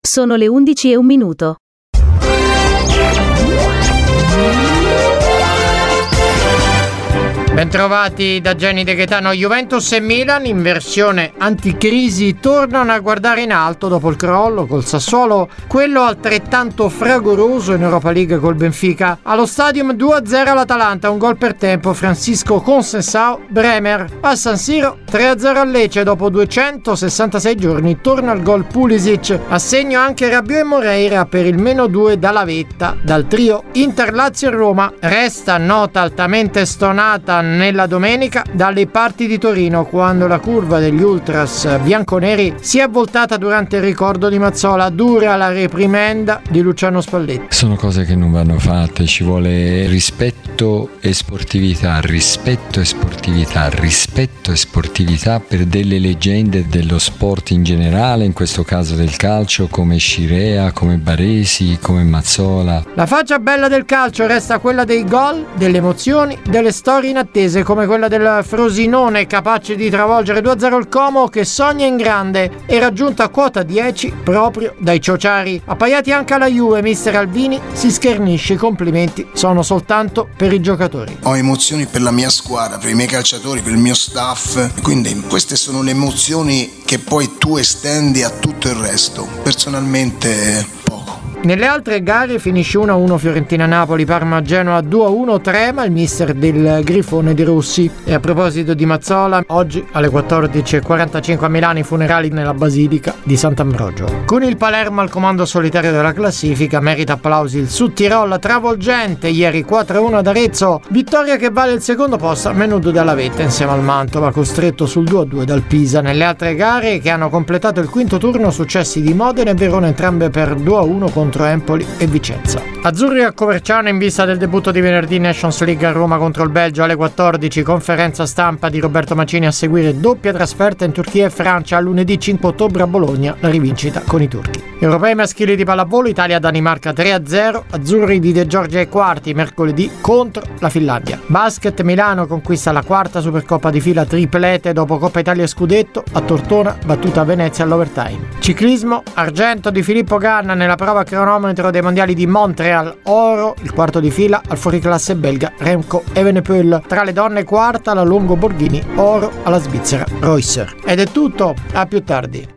Sono le 11:01. Bentrovati da Gianni De Gaetano. Juventus e Milan in versione anticrisi tornano a guardare in alto dopo il crollo col Sassuolo, quello altrettanto fragoroso in Europa League col Benfica. Allo Stadium 2-0 all'Atalanta, un gol per tempo, Francisco Conceição, Bremer. Al San Siro 3-0 al Lecce, dopo 266 giorni torna il gol Pulisic. A segno anche Rabiot e Moreira per il -2 dalla vetta dal trio Inter-Lazio e Roma. Resta nota altamente stonata nella domenica dalle parti di Torino, quando la curva degli ultras bianconeri si è avvoltata durante il ricordo di Mazzola. Dura la reprimenda di Luciano Spalletti. Sono cose che non vanno fatte, ci vuole rispetto e sportività per delle leggende dello sport in generale, in questo caso del calcio, come Scirea, come Baresi, come Mazzola. La faccia bella del calcio resta quella dei gol, delle emozioni, delle storie inattese, come quella del Frosinone, capace di travolgere 2-0 il Como, che sogna in grande e raggiunta quota 10 proprio dai ciociari. Appaiati anche alla Juve, mister Alvini si schernisce, i complimenti sono soltanto per i giocatori. Ho emozioni per la mia squadra, per i miei calciatori, per il mio staff, quindi queste sono le emozioni che poi tu estendi a tutto il resto. Personalmente poco. Nelle altre gare finisce 1-1 Fiorentina-Napoli, Parma-Genoa 2-1, trema il mister del Grifone di Rossi. E a proposito di Mazzola, oggi alle 14:45 a Milano i funerali nella Basilica di Sant'Ambrogio. Con il Palermo al comando solitario della classifica, merita applausi il Südtirol travolgente ieri 4-1 ad Arezzo, vittoria che vale il secondo posto a menudo dalla vetta insieme al Mantova, costretto sul 2-2 dal Pisa. Nelle altre gare che hanno completato il quinto turno, successi di Modena e Verona, entrambe per 2-1 contro Empoli e Vicenza. Azzurri a Coverciano in vista del debutto di venerdì Nations League a Roma contro il Belgio alle 14, conferenza stampa di Roberto Mancini, a seguire doppia trasferta in Turchia e Francia. Lunedì 5 ottobre a Bologna la rivincita con i turchi. Europei maschili di pallavolo, Italia-Danimarca 3-0, azzurri di De Giorgi ai quarti mercoledì contro la Finlandia. Basket, Milano conquista la quarta Supercoppa di fila, triplete dopo Coppa Italia e Scudetto, a Tortona battuta a Venezia all'overtime. Ciclismo, argento di Filippo Ganna nella prova cronometro dei mondiali di Montreal, oro il quarto di fila al fuoriclasse belga Remco Evenepoel. Tra le donne quarta la Longo Borghini, oro alla svizzera Reusser. Ed è tutto, a più tardi.